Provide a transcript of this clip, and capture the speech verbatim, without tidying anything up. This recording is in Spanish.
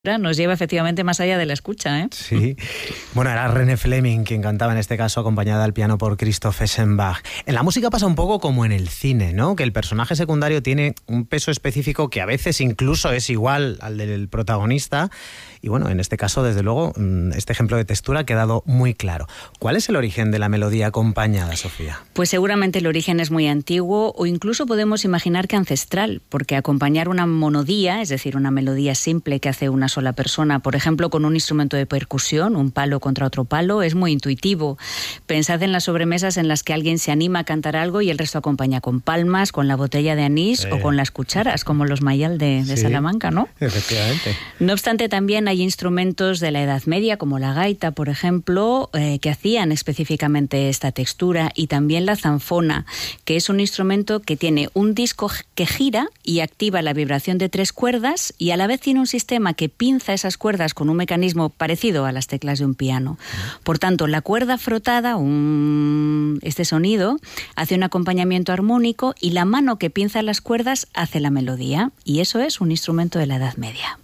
nos lleva efectivamente más allá de la escucha, ¿eh? Sí. Bueno, era René Fleming quien cantaba en este caso, acompañada al piano por Christoph Eschenbach. En la música pasa un poco como en el cine, ¿no? Que el personaje secundario tiene un peso específico que a veces incluso es igual al del protagonista. Y bueno, en este caso, desde luego, este ejemplo de textura ha quedado muy claro. ¿Cuál es el origen de la melodía acompañada, Sofía? Pues seguramente el origen es muy antiguo o incluso podemos imaginar que ancestral, porque acompañar una monodía, es decir, una melodía simple que hace una sola persona, por ejemplo, con un instrumento de percusión, un palo contra otro palo, es muy intuitivo. Pensad en las sobremesas en las que alguien se anima a cantar algo y el resto acompaña con palmas, con la botella de anís eh. o con las cucharas, como los mayal de, de sí, Salamanca, ¿no? Efectivamente. No obstante, también hay instrumentos de la Edad Media, como la gaita, por ejemplo, eh, que hacían específicamente esta textura, y también la zanfona, que es un instrumento que tiene un disco que gira y activa la vibración de tres cuerdas y a la vez tiene un sistema que pinza esas cuerdas con un mecanismo parecido a las teclas de un piano. Por tanto, la cuerda frotada, un... este sonido, hace un acompañamiento armónico y la mano que pinza las cuerdas hace la melodía, y eso es un instrumento de la Edad Media.